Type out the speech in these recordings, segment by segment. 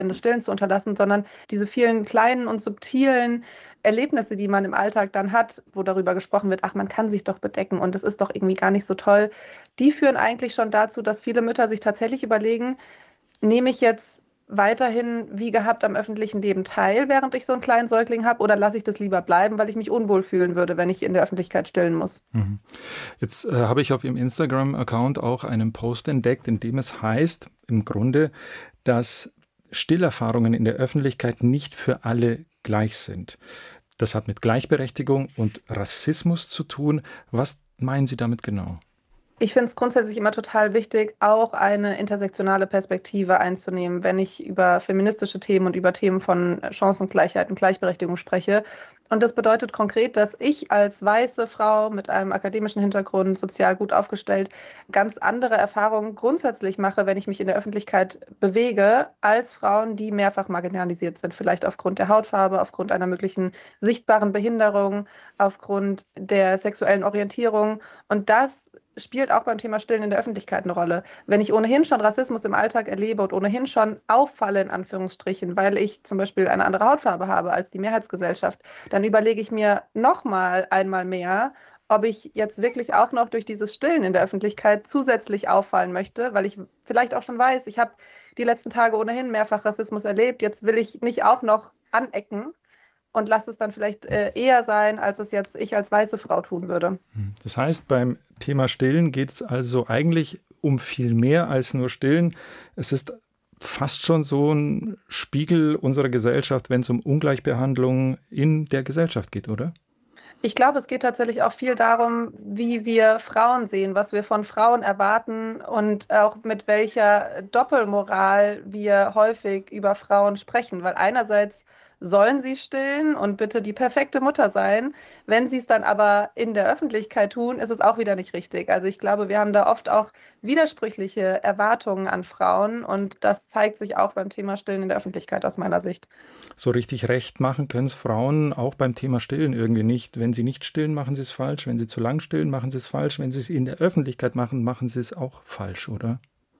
das Stillen zu unterlassen, sondern diese vielen kleinen und subtilen Erlebnisse, die man im Alltag dann hat, wo darüber gesprochen wird, ach, man kann sich doch bedecken und das ist doch irgendwie gar nicht so toll, die führen eigentlich schon dazu, dass viele Mütter sich tatsächlich überlegen, nehme ich jetzt weiterhin wie gehabt am öffentlichen Leben teil, während ich so einen kleinen Säugling habe, oder lasse ich das lieber bleiben, weil ich mich unwohl fühlen würde, wenn ich in der Öffentlichkeit stillen muss? Mhm. Jetzt habe ich auf Ihrem Instagram-Account auch einen Post entdeckt, in dem es heißt, im Grunde, dass Stillerfahrungen in der Öffentlichkeit nicht für alle gleich sind. Das hat mit Gleichberechtigung und Rassismus zu tun. Was meinen Sie damit genau? Ich finde es grundsätzlich immer total wichtig, auch eine intersektionale Perspektive einzunehmen, wenn ich über feministische Themen und über Themen von Chancengleichheit und Gleichberechtigung spreche. Und das bedeutet konkret, dass ich als weiße Frau mit einem akademischen Hintergrund, sozial gut aufgestellt, ganz andere Erfahrungen grundsätzlich mache, wenn ich mich in der Öffentlichkeit bewege, als Frauen, die mehrfach marginalisiert sind, vielleicht aufgrund der Hautfarbe, aufgrund einer möglichen sichtbaren Behinderung, aufgrund der sexuellen Orientierung. Und das spielt auch beim Thema Stillen in der Öffentlichkeit eine Rolle. Wenn ich ohnehin schon Rassismus im Alltag erlebe und ohnehin schon auffalle, in Anführungsstrichen, weil ich zum Beispiel eine andere Hautfarbe habe als die Mehrheitsgesellschaft, dann überlege ich mir nochmal einmal mehr, ob ich jetzt wirklich auch noch durch dieses Stillen in der Öffentlichkeit zusätzlich auffallen möchte, weil ich vielleicht auch schon weiß, ich habe die letzten Tage ohnehin mehrfach Rassismus erlebt, jetzt will ich nicht auch noch anecken und lasse es dann vielleicht eher sein, als es jetzt ich als weiße Frau tun würde. Das heißt, beim Thema Stillen geht es also eigentlich um viel mehr als nur Stillen. Es ist fast schon so ein Spiegel unserer Gesellschaft, wenn es um Ungleichbehandlung in der Gesellschaft geht, oder? Ich glaube, es geht tatsächlich auch viel darum, wie wir Frauen sehen, was wir von Frauen erwarten und auch mit welcher Doppelmoral wir häufig über Frauen sprechen. Weil einerseits sollen sie stillen und bitte die perfekte Mutter sein. Wenn sie es dann aber in der Öffentlichkeit tun, ist es auch wieder nicht richtig. Also ich glaube, wir haben da oft auch widersprüchliche Erwartungen an Frauen und das zeigt sich auch beim Thema Stillen in der Öffentlichkeit aus meiner Sicht. So richtig recht machen können es Frauen auch beim Thema Stillen irgendwie nicht. Wenn sie nicht stillen, machen sie es falsch. Wenn sie zu lang stillen, machen sie es falsch. Wenn sie es in der Öffentlichkeit machen, machen sie es auch falsch, oder?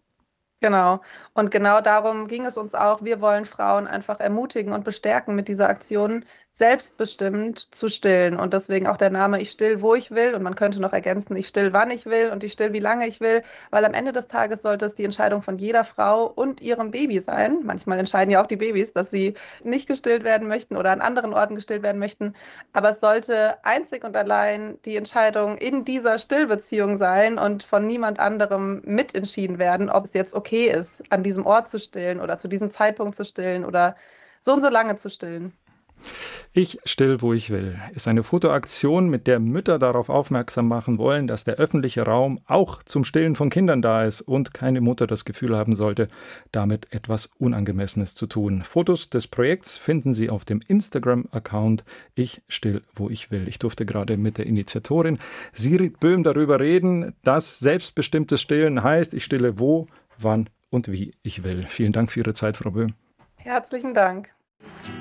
Genau. Und genau darum ging es uns auch. Wir wollen Frauen einfach ermutigen und bestärken, mit dieser Aktion selbstbestimmt zu stillen. Und deswegen auch der Name Ich still, wo ich will. Und man könnte noch ergänzen, ich still, wann ich will und ich still, wie lange ich will. Weil am Ende des Tages sollte es die Entscheidung von jeder Frau und ihrem Baby sein. Manchmal entscheiden ja auch die Babys, dass sie nicht gestillt werden möchten oder an anderen Orten gestillt werden möchten. Aber es sollte einzig und allein die Entscheidung in dieser Stillbeziehung sein und von niemand anderem mitentschieden werden, ob es jetzt okay ist, an diesem Ort zu stillen oder zu diesem Zeitpunkt zu stillen oder so und so lange zu stillen. Ich still, wo ich will, ist eine Fotoaktion, mit der Mütter darauf aufmerksam machen wollen, dass der öffentliche Raum auch zum Stillen von Kindern da ist und keine Mutter das Gefühl haben sollte, damit etwas Unangemessenes zu tun. Fotos des Projekts finden Sie auf dem Instagram-Account Ich still, wo ich will. Ich durfte gerade mit der Initiatorin Sirit Böhm darüber reden, dass selbstbestimmtes Stillen heißt, ich stille wo, wann und wie ich will. Vielen Dank für Ihre Zeit, Frau Böhm. Herzlichen Dank.